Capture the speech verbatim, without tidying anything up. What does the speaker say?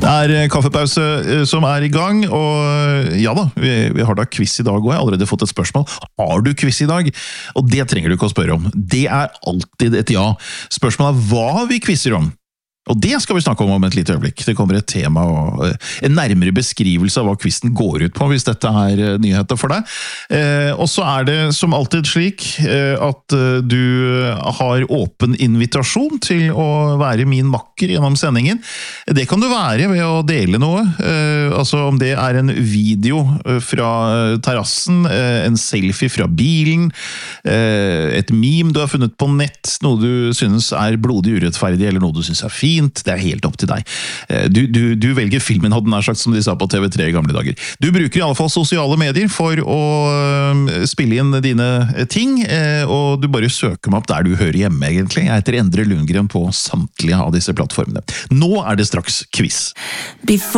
Det er kaffepause som er i gang, og ja da, vi, vi har da quiz i dag, og jeg har allerede fått et spørsmål. Har du quiz i dag? Og det trenger du ikke å spørre om. Det er alltid et ja. Spørsmålet er hva vi quizzer om. Og det skal vi snakke om om et lite øyeblikk. Det kommer et tema og en nærmere beskrivelse av hva quizen går ut på, hvis dette er nyheter for deg. Eh, og så er det som alltid slik eh, at du har åpen invitasjon til å være min makker gjennom sendingen. Det kan du være ved å dele noe. Eh, altså om det er en video fra terrassen, eh, en selfie fra bilen, eh, et meme du har funnet på nett, noe du synes er blodig urettferdig, eller noe du synes er fint. Det er helt opp til deg. Du, du, du velger filmen, hadde nær sagt, som de sa på T V tre i gamle dager. Du bruker i alle fall sosiale medier for å spille inn dine ting, og du bare søker meg opp der du hører hjemme, egentlig. Jeg heter Endre Lundgren på samtlige av disse plattformene. Nå er det straks quiz.